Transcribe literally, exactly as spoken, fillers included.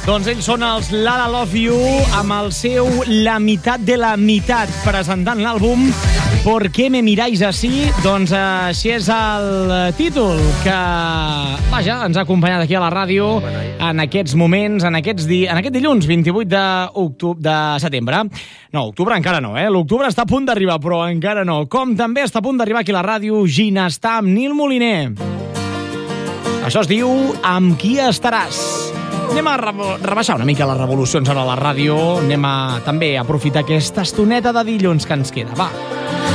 Doncs ells són els Lala Love You amb el seu La Mitad de la Mitad, presentant l'àlbum ¿Por qué me miráis así? Doncs així és el títol que, vaja, ens ha acompanyat aquí a la ràdio en aquests moments, en, aquests di... en aquest dilluns vint-i-vuit de setembre. No, octubre encara no, eh? L'octubre està a punt d'arribar, però encara no. Com també està a punt d'arribar aquí a la ràdio Ginestar amb Nil Moliner. Això es diu Amb qui estaràs? Anem a re- rebaixar una mica les revolucions ara a la ràdio. Anem a també aprofitar aquesta estoneta de dilluns que ens queda. Va.